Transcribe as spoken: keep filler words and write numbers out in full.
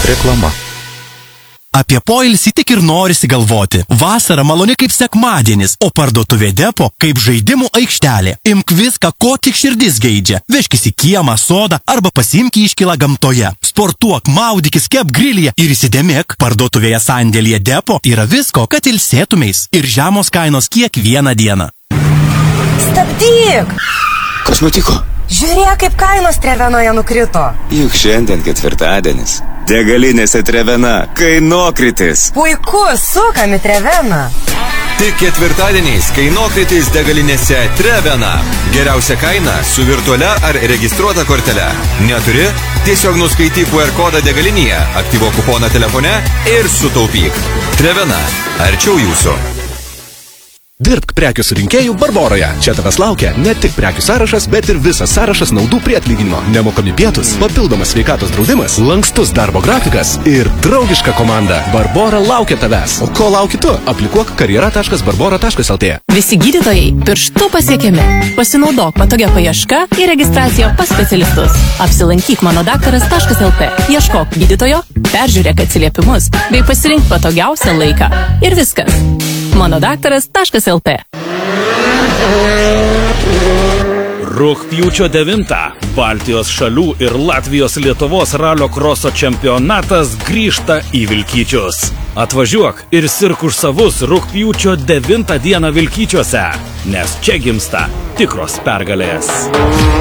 Reklama. Apie poilsį tik ir norisi galvoti. Vasara maloni kaip sekmadienis, o parduotuvė Depo kaip žaidimų aikštelė. Imk viską, ko tik širdis geidžia. Vežkis į kiemą, sodą arba pasiimk iškylą gamtoje. Sportuok, maudykis, kep grilyje ir įsidėmėk. Parduotuvėje sandėlyje Depo yra visko, kad ilsėtumeis. Ir žemos kainos kiekvieną dieną. Stabdyk! Kas nutiko? Žiūrėk, kaip kainos Trevenoje nukrito. Juk šiandien ketvirtadienis. Degalinėse Trevena kainokritis. Puiku, sukam į Treveną. Tik ketvirtadieniais kainokritis degalinėse Trevena. Geriausia kaina su virtualia ar registruota kortele. Neturi? Tiesiog nuskaityk Q R kodą degalinėje, aktyvuok kuponą telefone ir sutaupyk. Trevena. Arčiau jūsų. Dirbk prekių surinkėjų Barboroje. Čia tavęs laukia ne tik prekių sąrašas, bet ir visas sąrašas naudų prie atlyginimo. Nemokami pietus, papildomas sveikatos draudimas, lankstus darbo grafikas ir draugiška komanda. Barbora laukia tavęs. O ko lauki tu? Aplikuok karjera taškas barbora taškas lt. Visi gydytojai pirštu pasiekiami. Pasinaudok patogia paieška ir registracija pas specialistus. Apsilankyk mano daktaras taškas lt. Ieškok gydytojo, peržiūrėk atsiliepimus bei pasirink patogiausią laiką. Ir viskas. mano daktaras taškas lt. Rugpjūčio devintą Baltijos šalių ir Latvijos Lietuvos ralio kroso čempionatas grįžta į Vilkyčius. Atvažiuok ir sirk už savus rugpjūčio devintą dieną Vilkyčiuose, nes čia gimsta tikros pergalės.